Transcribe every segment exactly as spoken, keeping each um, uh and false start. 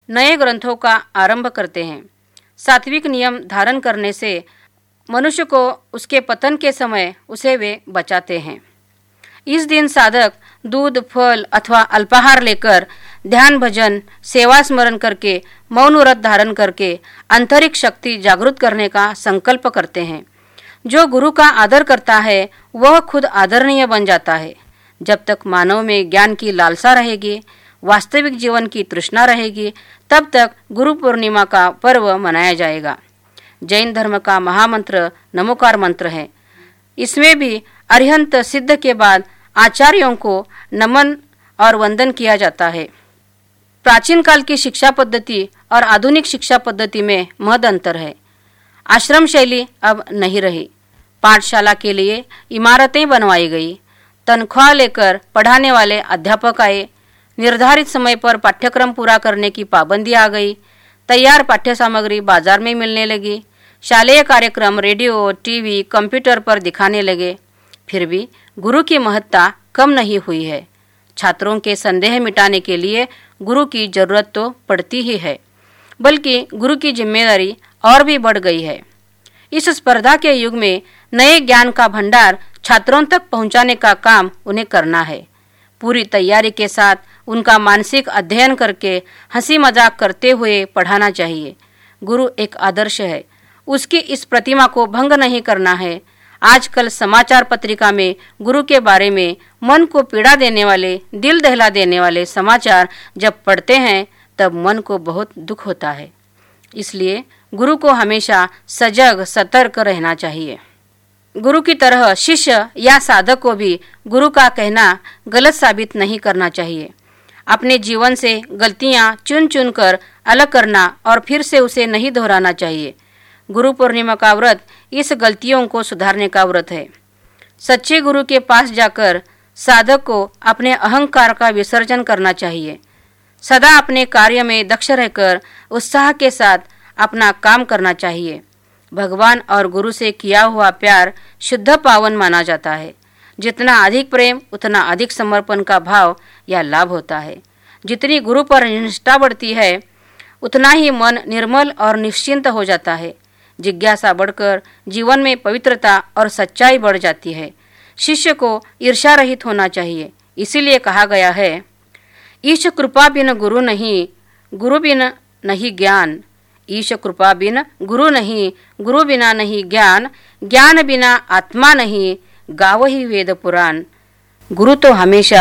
नए ग्रंथों का आरंभ करते हैं। सात्विक नियम धारण करने से मनुष्य को उसके पतन के समय उसे वे बचाते हैं। इस दिन साधक दूध, फल अथवा अल्पाहार लेकर ध्यान, भजन, सेवा स्मरण करके, मौन व्रत धारण करके आंतरिक शक्ति जागृत करने का संकल्प करते हैं। जो गुरु का आदर करता है वह खुद आदरणीय बन जाता है। जब तक मानव में ज्ञान की लालसा रहेगी, वास्तविक जीवन की तृष्णा रहेगी, तब तक गुरु पूर्णिमा का पर्व मनाया जाएगा। जैन धर्म का महामंत्र नमोकार मंत्र है। इसमें भी अरिहंत सिद्ध के बाद आचार्यों को नमन और वंदन किया जाता है। प्राचीन काल की शिक्षा पद्धति और आधुनिक शिक्षा पद्धति में महद अंतर है। आश्रम शैली अब नहीं रही। पाठशाला के लिए इमारतें बनवाई गई। तनख्वाह लेकर पढ़ाने वाले अध्यापक आए। निर्धारित समय पर पाठ्यक्रम पूरा करने की पाबंदी आ गई। तैयार पाठ्य सामग्री बाजार में मिलने लगी। शालेय कार्यक्रम रेडियो, टीवी, कंप्यूटर पर दिखाने लगे। फिर भी गुरु की महत्ता कम नहीं हुई है। छात्रों के संदेह मिटाने के लिए गुरु की जरूरत तो पड़ती ही है, बल्कि गुरु की जिम्मेदारी और भी बढ़ गई है। इस स्पर्धा के युग में नए ज्ञान का भंडार छात्रों तक पहुंचाने का काम उन्हें करना है। पूरी तैयारी के साथ उनका मानसिक अध्ययन करके हंसी मजाक करते हुए पढ़ाना चाहिए। गुरु एक आदर्श है, उसकी इस प्रतिमा को भंग नहीं करना है। आजकल समाचार पत्रिका में गुरु के बारे में मन को पीड़ा देने वाले, दिल दहला देने वाले समाचार जब पढ़ते हैं तब मन को बहुत दुख होता है। इसलिए गुरु को हमेशा सजग, सतर्क रहना चाहिए। गुरु की तरह शिष्य या साधक को भी गुरु का कहना गलत साबित नहीं करना चाहिए। अपने जीवन से गलतियां चुन चुन कर अलग करना और फिर से उसे नहीं दोहराना चाहिए। गुरु पूर्णिमा का व्रत इस गलतियों को सुधारने का व्रत है। सच्चे गुरु के पास जाकर साधक को अपने अहंकार का विसर्जन करना चाहिए। सदा अपने कार्य में दक्ष रहकर उत्साह के साथ अपना काम करना चाहिए। भगवान और गुरु से किया हुआ प्यार शुद्ध पावन माना जाता है। जितना अधिक प्रेम उतना अधिक समर्पण का भाव या लाभ होता है। जितनी गुरु पर निष्ठा बढ़ती है उतना ही मन निर्मल और निश्चिंत हो जाता है। जिज्ञासा बढ़कर जीवन में पवित्रता और सच्चाई बढ़ जाती है। शिष्य को ईर्ष्या रहित होना चाहिए। इसीलिए कहा गया है, ईश कृपा बिन गुरु नहीं, गुरु बिन नहीं ज्ञान। ईश कृपा बिन गुरु नहीं, गुरु बिना नहीं ज्ञान। ज्ञान बिना आत्मा नहीं, गावहि वेद पुराण। गुरु तो हमेशा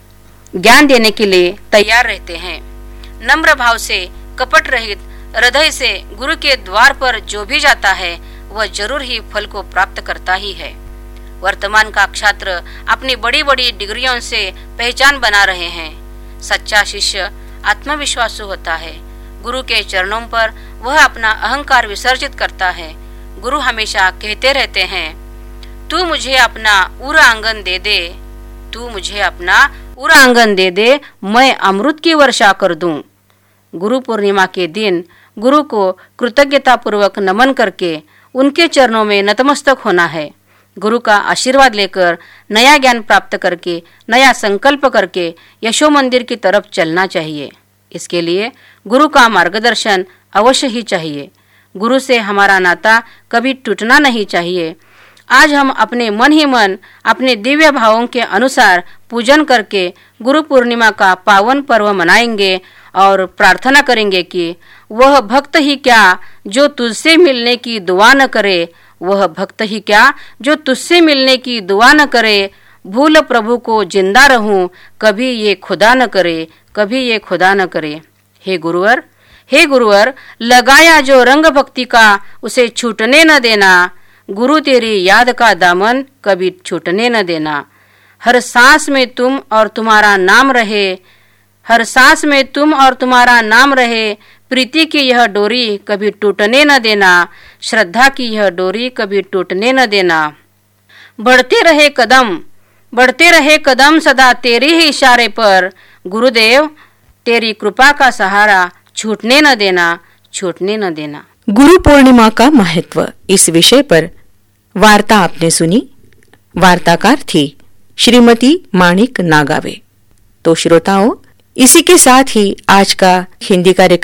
ज्ञान देने के लिए तैयार रहते हैं। नम्र भाव से, कपट रहित हृदय से गुरु के द्वार पर जो भी जाता है वह जरूर ही फल को प्राप्त करता ही है। वर्तमान का छात्र अपनी बड़ी बड़ी डिग्रियों से पहचान बना रहे हैं। सच्चा शिष्य आत्मविश्वासु होता है। गुरु के चरणों पर वह अपना अहंकार विसर्जित करता है। गुरु हमेशा कहते रहते हैं, तू मुझे अपना उर आंगन दे दे, तू मुझे अपना उर आंगन दे दे, मैं अमृत की वर्षा कर दूं। गुरु पूर्णिमा के दिन गुरु को कृतज्ञता पूर्वक नमन करके उनके चरणों में नतमस्तक होना है। गुरु का आशीर्वाद लेकर नया ज्ञान प्राप्त करके, नया संकल्प करके यशो मंदिर की तरफ चलना चाहिए। इसके लिए गुरु का मार्गदर्शन अवश्य ही चाहिए। गुरु से हमारा नाता कभी टूटना नहीं चाहिए। आज हम अपने मन ही मन अपने दिव्य भावों के अनुसार पूजन करके गुरु पूर्णिमा का पावन पर्व मनाएंगे और प्रार्थना करेंगे कि वह भक्त ही क्या जो तुझसे मिलने की दुआ न करे, वह भक्त ही क्या जो तुझसे मिलने की दुआ न करे। भूल प्रभु को जिंदा रहूं, कभी ये खुदा न करे, कभी ये खुदा न करे। हे गुरुवर, हे गुरुवर, लगाया जो रंग भक्ति का उसे छूटने न देना। गुरु तेरी याद का दामन कभी छूटने न देना। हर सांस में तुम और तुम्हारा नाम रहे, हर सांस में तुम और तुम्हारा नाम रहे। प्रीति की यह डोरी कभी टूटने न देना, श्रद्धा की यह डोरी कभी टूटने न देना। बढ़ते रहे कदम, बढ़ते रहे कदम सदा तेरे ही इशारे पर। गुरुदेव तेरी कृपा का सहारा छूटने न देना, छूटने न देना। गुरु पूर्णिमा का महत्व, इस विषय पर वार्ता आपने सुनी। वार्ताकार थी श्रीमती माणिक नागावे। तो श्रोताओं, इसी के साथ ही आज का हिंदी कार्यक्रम